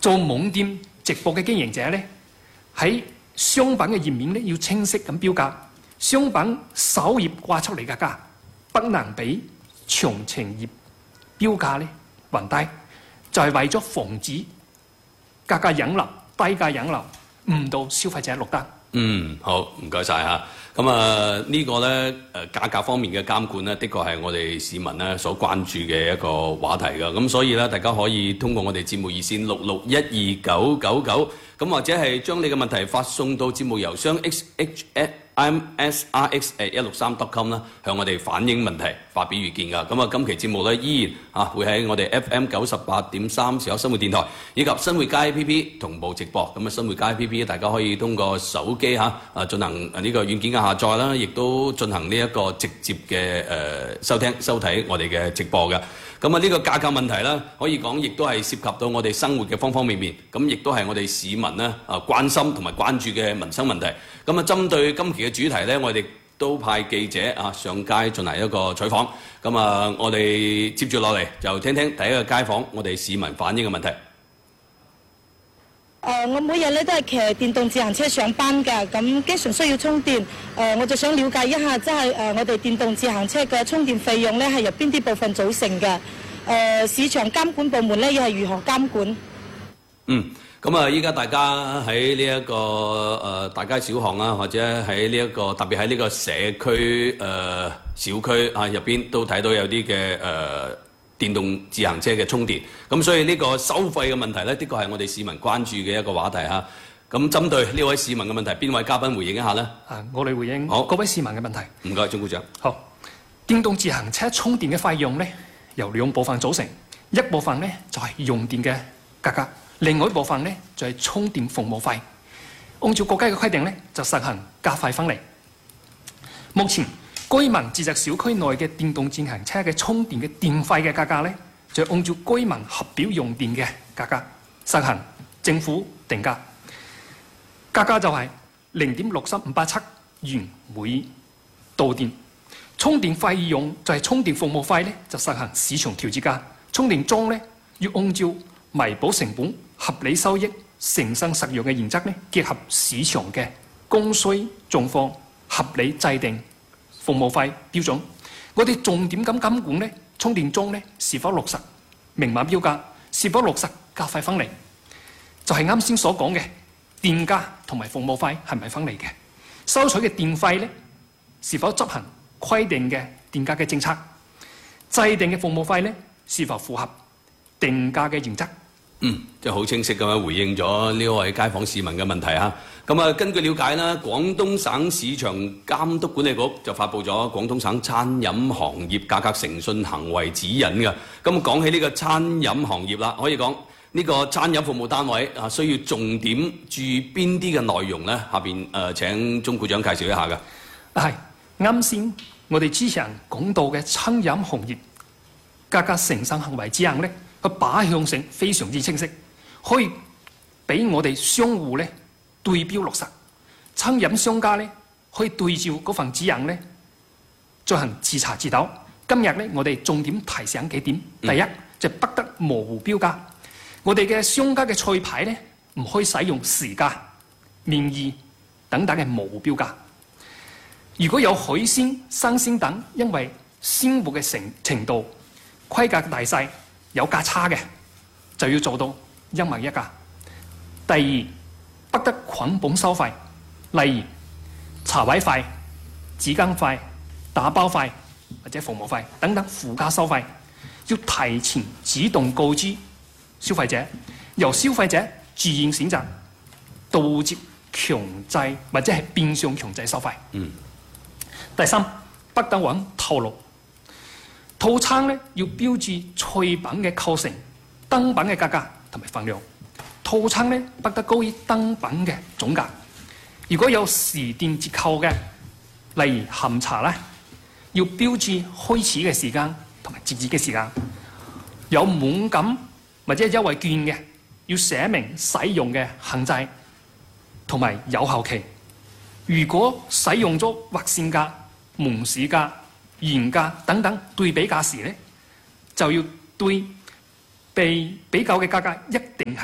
做網店直播嘅經營者咧，喺商品嘅頁面咧要清晰咁標價，商品首頁掛出嚟嘅價不能比詳情頁標價咧還低，就係為咗防止價格引流、低價引流，誤導消費者落單。 好，唔該晒嚇。咁啊，呢個咧價格方面嘅監管咧，的確係我哋市民咧所關注嘅一個話題㗎。咁所以咧，大家可以通過我哋節目熱線66129999，咁或者係將你嘅問題發送到節目郵箱 xh@msrx@163.com 啦，向我哋反映問題、發表意見㗎。咁啊，今期節目咧依然會喺我哋 FM 98.3時有生活電台以及新會街 APP 同步直播。咁啊，新會街 APP 大家可以通過手機進行呢個軟件嘅下載啦，亦都進行呢一個直接嘅收聽收睇我哋嘅直播嘅。咁啊，呢個價格問題咧，可以講亦都係涉及到我哋生活嘅方方面面，咁亦都係我哋市民咧關心同埋關注嘅民生問題。咁啊，針對今期嘅主題咧，我哋都派記者上街進行一個採訪。咁啊，我哋接住落嚟就聽聽第一個街坊我哋市民反映嘅問題。 我每日咧都係騎電動自行車上班㗎，咁經常需要充電。我就想了解一下，即係我哋電動自行車嘅充電費用咧係由邊啲部分組成嘅？市場監管部門咧又係如何監管？ 咁啊，依家大家喺呢一個大街小巷啊，或者喺呢一個特別喺呢個社區小區入邊都睇到有啲嘅電動自行車嘅充電，咁所以呢個收費嘅問題呢，的確係我哋市民關注嘅一個話題嚇。咁針對呢位市民嘅問題，邊位嘉賓回應一下呢？ 我哋回應好各位市民嘅問題。 唔該，鍾股長。 好，電動自行車充電嘅費用呢，由兩部分組成，一部分呢就係用電嘅價格，另外一部分呢就係充電服務費。按照國家嘅規定呢，就實行價費分離。目前居民自宅小區內嘅電動自行車嘅充電嘅電費嘅價格呢，就按照居民核表用電嘅價格實行政府定價，價格就係0.63587元每度電。充電費用就係充電服務費呢，就實行市場調節價。充電樁呢，要按照彌補成本、合理收益、誠信實用嘅原則呢，結合市場嘅供需狀況，合理制定服務費標準。我哋重點咁監管呢，充電樁呢是否落實明碼標價，是否落實價費分離，就係啱先所講嘅電價同埋服務費係咪分離嘅？收取嘅電費呢，是否執行規定嘅電價嘅政策？制定嘅服務費呢，是否符合定價嘅原則？ 即係好清晰咁樣回應咗呢位街坊市民嘅問題嚇。咁啊，根據了解啦，廣東省市場監督管理局就發布咗廣東省餐飲行業價格誠信行為指引嘅。咁講起呢個餐飲行業啦，可以講呢個餐飲服務單位需要重點注意邊啲嘅內容呢？下邊請鍾股長介紹一下嘅。 係啱先我哋之前講到嘅餐飲行業價格誠信行為指引呢，個靶向性非常之清晰，可以俾我哋商戶呢對標落實。餐飲商家呢可以對照嗰份指引呢進行自查自糾。今日呢，我哋重點提醒幾點。第一，就不得模糊標價。我哋嘅商家嘅菜牌呢，唔可以使用時價、面意等等嘅模糊標價。如果有海鮮、生鮮等，因為鮮活嘅程度、規格嘅大細有價差嘅，就要做到一模一價。第二，不得捆綁收費，例如茶位費、紙巾費、打包費或者服務費等等附加收費，要提前主動告知消費者，由消費者自願選擇，杜絕強制或者係變相強制收費。第三，不得玩套路。套餐呢要標誌菜品嘅構成、燈品嘅價格同埋份量。套餐呢不得高於燈品嘅總價。如果有時段折扣嘅，例如下午茶呢，要標誌開始嘅時間同埋截止嘅時間。有滿減或者優惠券嘅，要寫明使用嘅限制同埋有效期。如果使用咗劃線價、門市價、原價等等對比價時呢，就要對被比較嘅價格一定係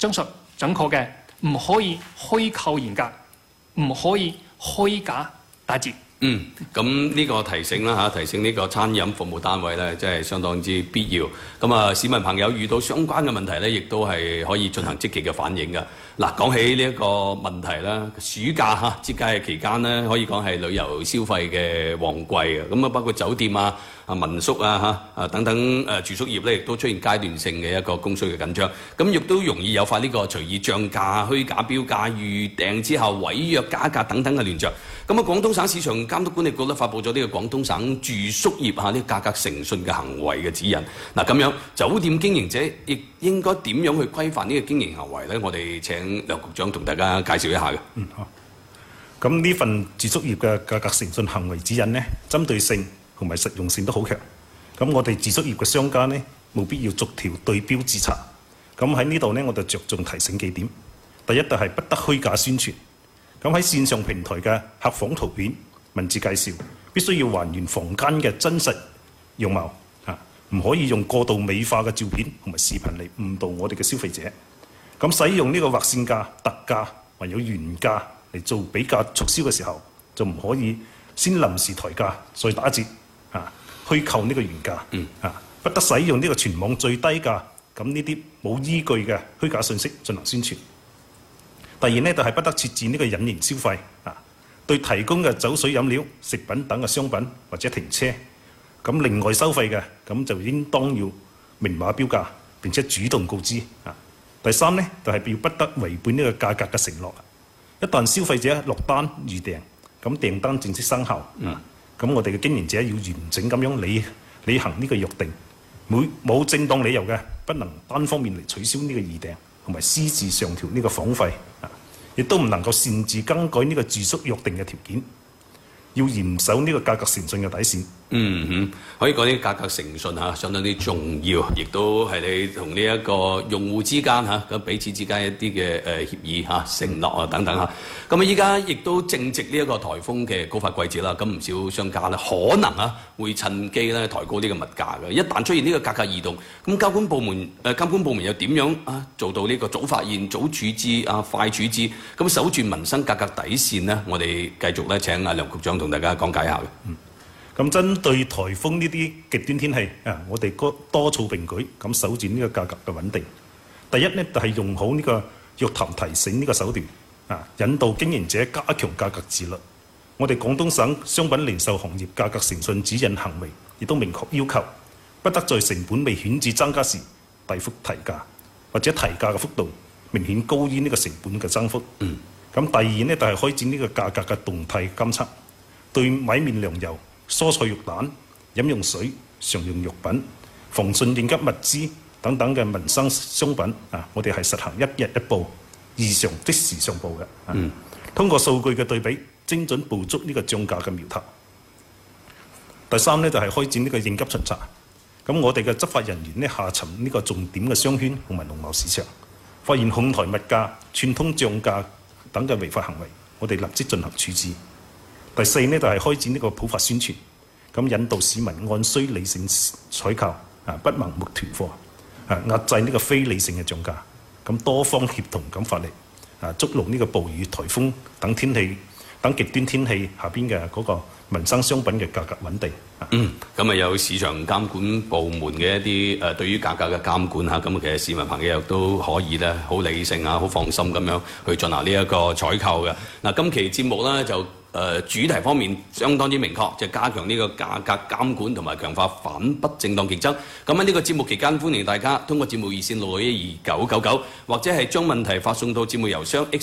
正確嘅，唔可以虛構嚴格，唔可以虛假打折。 咁呢個提醒啦提醒呢個餐飲服務單位咧，真係相當之必要。咁啊，市民朋友遇到相關嘅問題咧，亦都係可以進行積極嘅反映㗎。嗱，講起呢一個問題啦，暑假節假日期間咧，可以講係旅遊消費嘅旺季啊。咁啊，包括酒店民宿等等住宿業咧，亦都出現階段性嘅一個供需嘅緊張。咁亦都容易誘發呢個隨意漲價、虛假標價、預訂之後違約加價等等嘅亂象。咁啊，廣東省市場監督管理局咧發布咗呢個廣東省住宿業呢價格誠信嘅行為嘅指引。嗱，咁樣酒店經營者亦應該點樣去規範呢個經營行為咧？我哋請梁局長同大家介紹一下嘅。 好。咁呢份住宿業嘅價格誠信行為指引呢，針對性同埋實用性都好強。咁我哋住宿業嘅商家呢，冇必要逐條對標自查。咁喺呢度呢，我就着重提醒幾點。第一就係不得虛假宣傳。咁喺線上平台嘅客房圖片、文字介紹，必須要還原房間嘅真實樣貌，唔可以用過度美化嘅照片同埋視頻嚟誤導我哋嘅消費者。咁使用呢個劃線價、特價還有原價嚟做比價促銷嘅時候，就唔可以先臨時抬價再打折，虛構呢個原價，不得使用呢個全網最低價，咁呢啲冇依據嘅虛假信息進行宣傳。第二呢，就係不得設置呢個隱形消費，對提供嘅酒水飲料、食品等嘅商品或者停車，咁另外收費嘅，咁就應當要明碼標價，並且主動告知。第三呢，就係要不得違背呢個價格嘅承諾。一旦消費者落單預訂，咁訂單正式生效，咁我哋嘅經營者要完整咁樣履行呢個約定，冇正當理由嘅，不能單方面嚟取消呢個預訂，同埋私自上調呢個房費，亦都唔能夠擅自更改呢個住宿約定嘅條件，要嚴守呢個價格誠信嘅底線。 可以講啲價格誠信相當之重要，亦都係你同呢一個用戶之間咁彼此之間一啲嘅協議承諾等等咁依家亦都正值呢一個颱風嘅高發季節啦，咁唔少商家咧可能會趁機咧抬高呢個物價嘅。一旦出現呢個價格異動，咁監管部門又點樣做到呢個早發現、早處置、快處置，咁守住民生價格底線呢？我哋繼續咧請梁局長同大家講解下嘅。 咁針對颱風呢啲極端天氣，我哋多措並舉，咁守住呢個價格嘅穩定。第一呢，就係用好呢個約談提醒呢個手段，引導經營者加強價格自律。我哋廣東省商品零售行業價格誠信指引行為亦都明確要求，不得在成本未顯著增加時大幅提價，或者提價嘅幅度明顯高於呢個成本嘅增幅。咁第二呢，就係開展呢個價格嘅動態監測，對米麵糧油、蔬菜肉蛋、飲用水、常用藥品、防汛應急物資等等嘅民生商品，我哋係實行一日一報，異常即時上報嘅。通過數據嘅對比，精準捕捉呢個漲價嘅苗頭。第三呢，就係開展呢個應急巡查。咁我哋嘅執法人員呢，下沉呢個重點嘅商圈同埋農貿市場，發現哄抬物價、串通漲價等嘅違法行為，我哋立即進行處置。第四呢，就係開展呢個普法宣傳，咁引導市民按需理性採購，不盲目囤貨，壓制呢個非理性嘅漲價，咁多方協同咁發力，捉牢呢個暴雨、颱風等極端天氣下邊嘅嗰個民生商品嘅價格穩定。 咁有市場監管部門嘅一啲對於價格嘅監管咁其實市民朋友都可以咧好理性好放心咁樣去進行呢一個採購嘅。嗱，今期節目咧就主題方面相當之明確，就係加強呢個價格監管同埋強化反不正當競爭。咁喺呢個節目期間，歡迎大家通過節目熱線6612999，或者係將問題發送到節目郵箱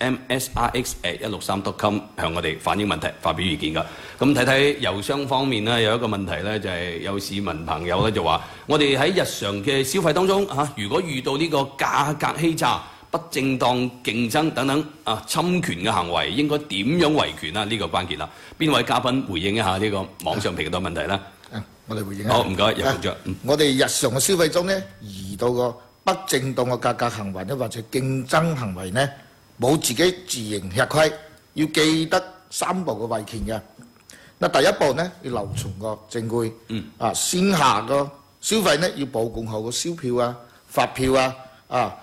xhmsrx@163.com 向我哋反映問題、發表意見㗎。咁睇睇郵箱方面呢，有一個問題呢，就係有市民朋友呢就話：我哋喺日常嘅消費當中如果遇到呢個價格欺詐、不正當競爭等等侵權嘅行為，應該點樣維權呢個關鍵啦。邊位嘉賓回應一下呢個網上評論問題呢？ 我哋回應下。 好，唔該，楊局長。 我哋日常嘅消費中呢，遇到個不正當嘅價格行為呢，或者競爭行為呢，冇自己自認吃虧，要記得3步嘅維權嘅。第一步呢，要留從個證據，線下個消費呢，要保管好個銷票發票